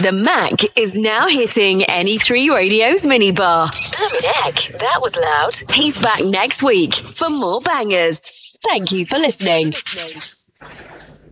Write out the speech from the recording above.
The Mac is now hitting NE3 Radio's minibar. Heck, that was loud. He's back next week for more bangers. Thank you for listening.